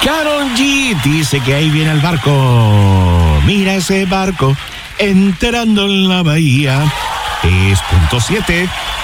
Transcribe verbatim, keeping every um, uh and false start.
Karol G dice que ahí viene el barco. Mira ese barco entrando en la bahía. Es punto siete.